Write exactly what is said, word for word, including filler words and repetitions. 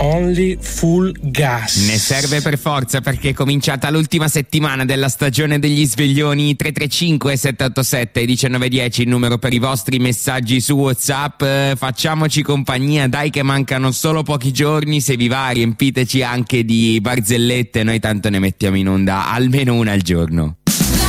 Only full gas. Ne serve per forza, perché è cominciata l'ultima settimana della stagione degli sveglioni. Tre tre cinque sette otto sette uno nove uno zero il numero per i vostri messaggi su WhatsApp. Eh, facciamoci compagnia, dai, che mancano solo pochi giorni. Se vi va, riempiteci anche di barzellette, noi tanto ne mettiamo in onda almeno una al giorno.